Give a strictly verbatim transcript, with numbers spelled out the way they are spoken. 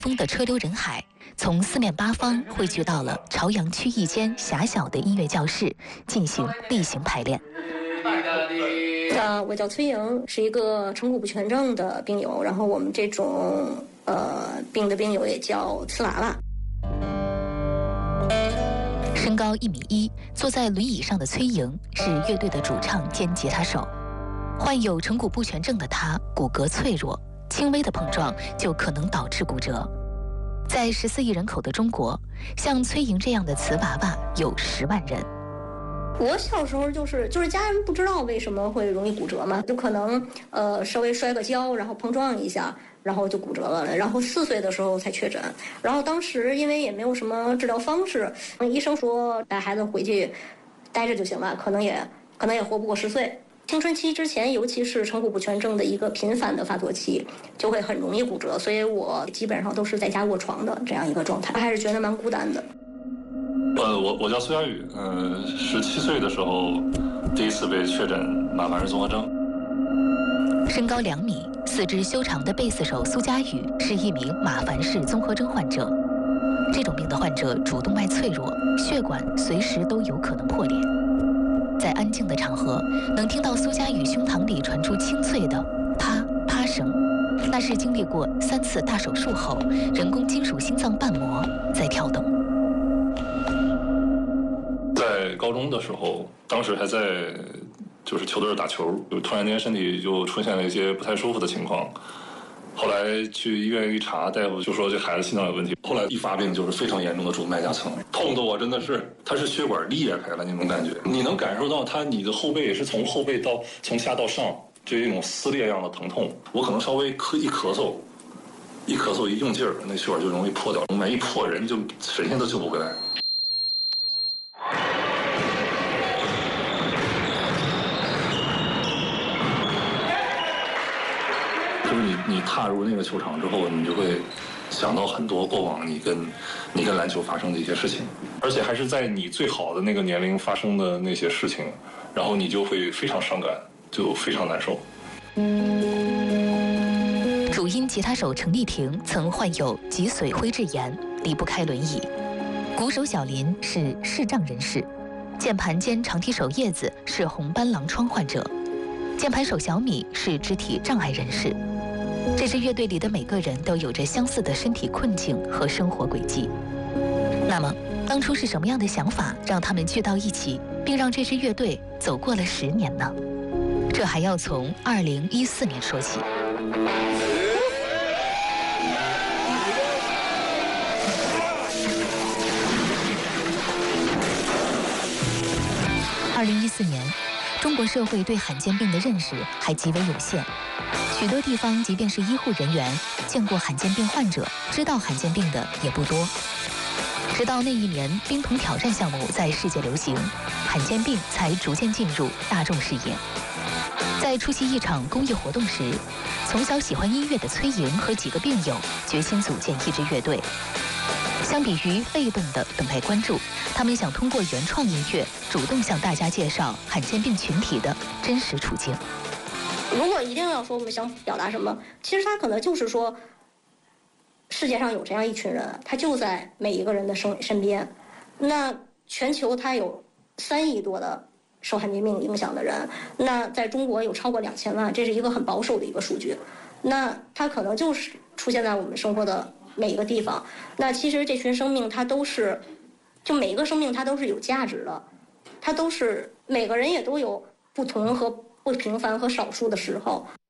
风的车流人海，从四面八方汇聚到了朝阳区一间狭小的音乐教室，进行例行排练。 呃，我叫崔莹，是一个成骨不全症的病友，然后我们这种呃病的病友也叫瓷娃娃。 身高一米一，坐在轮椅上的崔莹是乐队的主唱兼吉他手。患有成骨不全症的她，骨骼脆弱，轻微的碰撞就可能导致骨折。在十四亿人口的中国，像崔莹这样的瓷娃娃有十万人。 我小时候就是就是家人不知道为什么会容易骨折嘛，就可能呃稍微摔个跤，然后碰撞一下，然后就骨折了。然后四岁的时候才确诊，然后当时因为也没有什么治疗方式，医生说带孩子回去待着就行了，可能也可能也活不过十岁。青春期之前，尤其是成骨不全症的一个频繁的发作期，就会很容易骨折，所以我基本上都是在家卧床的这样一个状态，还是觉得蛮孤单的。 呃，我我叫苏佳宇，呃，十七岁的时候第一次被确诊马凡氏综合征。 身高两米、四肢修长的贝斯手苏佳宇是一名马凡氏综合征患者。这种病的患者主动脉脆弱，血管随时都有可能破裂。在安静的场合，能听到苏佳宇胸膛里传出清脆的啪啪声，那是经历过三次大手术后，人工金属心脏瓣膜在跳动。 在高中的时候，当时还在就是球队打球，就突然间身体就出现了一些不太舒服的情况。后来去医院一查，大夫就说这孩子心脏有问题。后来一发病就是非常严重的主脉夹层，痛的我真的是，它是血管裂开了那种感觉，你能感受到它，你的后背是从后背到从下到上，就一种撕裂一样的疼痛。我可能稍微咳一咳嗽，一咳嗽一用劲儿，那血管就容易破掉，万一破人就神仙都救不回来。就是你，你踏入那个球场之后，你就会想到很多过往你跟你跟篮球发生的一些事情，而且还是在你最好的那个年龄发生的那些事情，然后你就会非常伤感，就非常难受。 主音吉他手程丽婷曾患有脊髓灰质炎，离不开轮椅。鼓手小林是视障人士，键盘兼长踢手叶子是红斑狼疮患者，键盘手小米是肢体障碍人士。这支乐队里的每个人都有着相似的身体困境和生活轨迹。那么，当初是什么样的想法让他们聚到一起，并让这支乐队走过了十年呢？这还要从二零一四年说起。二零一四年，中国社会对罕见病的认识还极为有限。许多地方，即便是医护人员见过罕见病患者，知道罕见病的也不多。直到那一年冰桶挑战项目在世界流行，罕见病才逐渐进入大众视野。在出席一场公益活动时，从小喜欢音乐的崔莹和几个病友决心组建一支乐队。相比于被动的等待关注，他们想通过原创音乐主动向大家介绍罕见病群体的真实处境。 如果一定要说我们想表达什么，其实他可能就是说，世界上有这样一群人，他就在每一个人的身身边。那全球他有三亿多的受罕见病影响的人，那在中国有超过两千万，这是一个很保守的一个数据。那他可能就是出现在我们生活的每一个地方。那其实这群生命，它都是，就每一个生命它都是有价值的，它都是每个人也都有不同和不平凡和少数的时候。